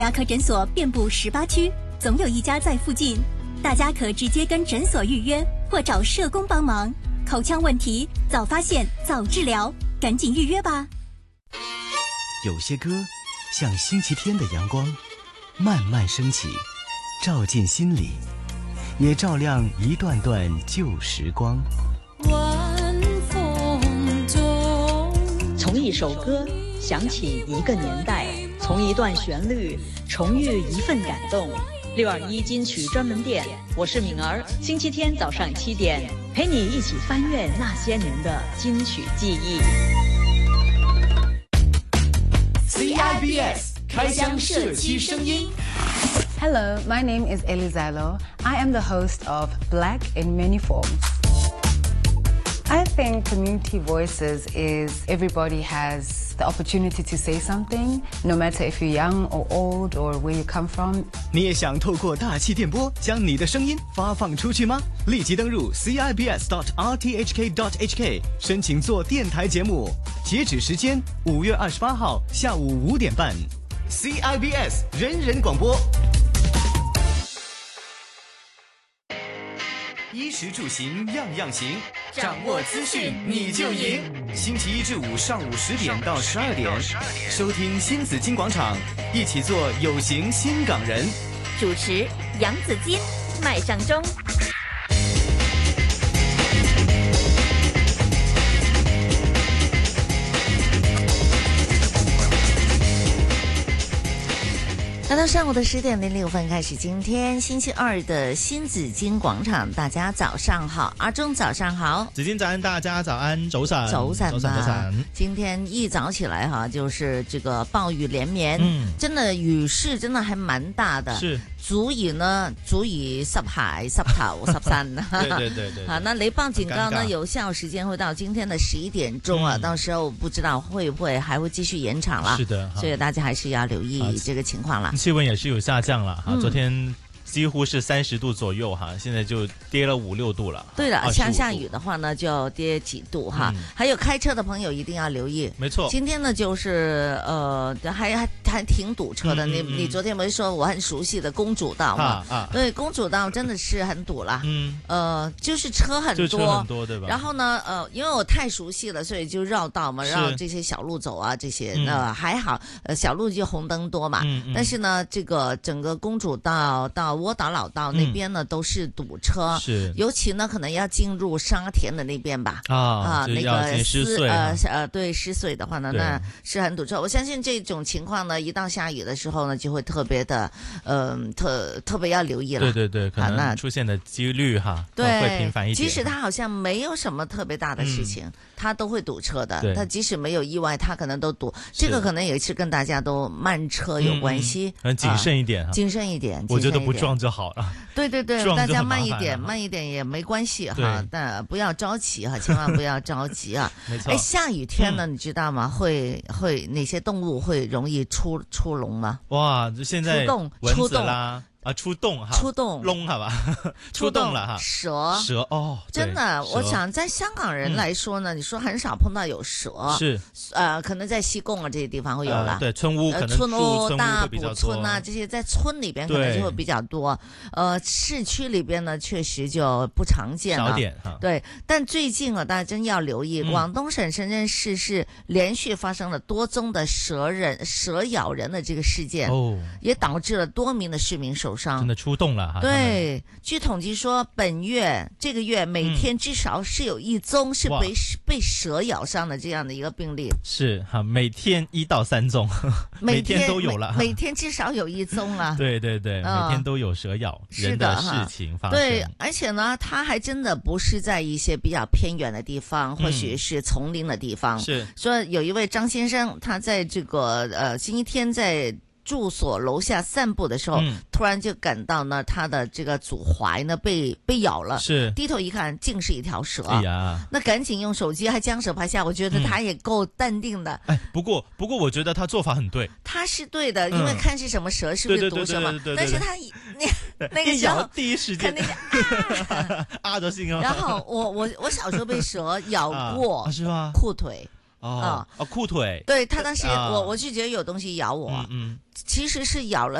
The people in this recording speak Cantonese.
牙科诊所遍布18区，总有一家在附近。大家可直接跟诊所预约，或找社工帮忙。口腔问题早发现早治疗，赶紧预约吧。 有些歌像星期天的阳光，慢慢升起，照进心里，也照亮一段段旧时光。 晚风中， 从一首歌想起一个年代，从一段旋律重遇一份感动。621金曲专门店，我是敏儿，星期天早上7点，陪你一起翻阅那些年的金曲记忆。 CIBS 开箱社区声音。 Hello, my name is Elizalo. I am the host of Black in Many Forms. I think community voices is everybody has the opportunity to say something, no matter if you're young or old or where you come from. 你也想透过大气电波将你的声音发放出去吗？立即登入 cibs.rthk.hk 申请做电台节目，截止时间5月28号下午5点半。CIBS 人人广播。衣食住行样样行，掌握资讯你就赢。星期一至五上午10点到12点，收听新紫金广场，一起做有型新港人。 主持杨紫金、麦尚中。来到上午的10点06分开始，今天星期二的新紫金广场，大家早上好，阿中早上好， 紫金早安，大家早安，早晨， 早晨吧， 早晨。 今天一早起来哈，就是这个暴雨连绵，真的雨势真的还蛮大的， 是足以濕鞋、濕頭、濕身。 对。 好，那雷暴警告呢，有效时间会到今天的11點鐘啊，到時候不知道會不會還會繼續延長啦。 是的， 所以大家還是要留意這個情況啦。 氣溫也是有下降了哈，昨天幾乎是30度左右哈，現在就跌了5、6度了。 對了，像下雨的話呢，就跌幾度哈。還有開車的朋友一定要留意。 沒錯。今天呢，就是還挺堵車的。你昨天不是說我很熟悉的公主道嘛？對，公主道真的是很堵啦。就是車很多， 就車很多對吧？ 然後呢，因為我太熟悉了，所以就繞道嘛，繞這些小路走啊，這些還好，小路就紅燈多嘛。但是呢，這個整個公主道到窩打老道那邊呢，都是堵車。是，尤其呢，可能要進入沙田的那邊吧。那個對，濕碎的話呢，那是很堵車。我相信這種情況呢，一到下雨的時候呢，就會特別的，特別要留意了。 對，可能出現的幾率哈，會頻繁一點。 即使它好像沒有什麼特別大的事情，它都會堵車的。它即使沒有意外，它可能都堵。這個可能也是跟大家都慢車有關係。 謹慎一點， 謹慎一點。 我覺得不撞就好了。 對，大家慢一點也沒關係哈，但不要着急哈，千萬不要着急啊。 沒錯。 下雨天呢，你知道嗎？會哪些動物會容易出籠嗎？ 哇，現在蚊子啦。出洞窿係吧？出洞了哈。蛇哦， 真的，我想在香港人來說呢，你說很少碰到有蛇，是可能在西貢啊這些地方會有啦。 對，村屋可能村屋大埔村啊這些在村裏邊可能就會比較多。市區裏邊呢確實就不常見了。 少點哈。 對，但最近啊，大家真要留意，廣東省深圳市是連續發生了多宗的蛇咬人的這個事件，也導致了多名的市民受傷。 真的出動了哈。 對，據統計說，這個月每天至少是有1宗是被蛇咬傷的這樣的一個病例。 是哈，每天1到3宗，每天都有了， 每天至少有1宗了。 對，每天都有蛇咬人的事情發生。 對，而且呢，它還真的不是在一些比較偏遠的地方，或許是叢林的地方。是，說有一位張先生，他在這個星期天在住所樓下散步的時候，突然就感到呢，他的這個左踝呢被咬了，是低頭一看，竟是一條蛇。哎呀，那趕緊用手機還將蛇拍下，我覺得他也夠淡定的。 不過我覺得他做法很對， 他是對的，因為看是什麼蛇，是不是毒蛇嘛？但是他那個時候第一時間啊的心啊。 然後我小時候被蛇咬過， 是吧？ 褲腿。 裤腿。 对，他当时我就觉得有东西咬我，其实是咬了